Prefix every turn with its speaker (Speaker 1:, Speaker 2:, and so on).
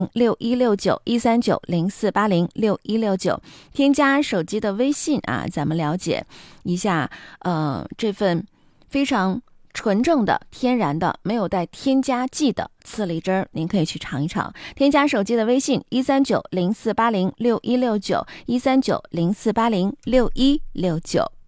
Speaker 1: 616913904169，添加手机的微信啊，咱们了解一下这份非常纯正的天然的没有带添加剂的刺梨汁儿，您可以去尝一尝。添加手机的微信13904806169，13904806169。